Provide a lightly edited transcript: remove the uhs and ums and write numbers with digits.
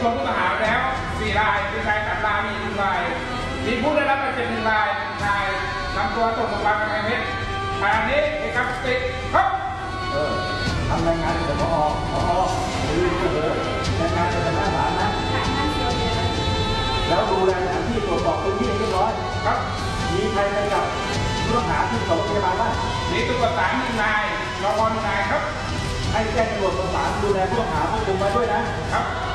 ส่งผู้ต้องหาแล้ว4 รายมีชายตัดลามี1 รายมีผู้ได้รับบาดเจ็บ1 รายนำตัวส่งโรงพยาบาลกำแพงเพชรขณะนี้เอกสิทธิ์ครับทำรายงานกับผอดูรายงานเป็นมาตรฐานนะแล้วดูแลสถานที่ตรวจสอบพื้นที่เรียบร้อยครับมีใครไปกับผู้ต้องหาที่ส่งโรงพยาบาลบ้างมีตำรวจศาล1 นายรปภ1 นายครับให้แจ้งตำรวจประสานดูแลผู้ต้องหาควบคุมไว้ด้วยนะครับ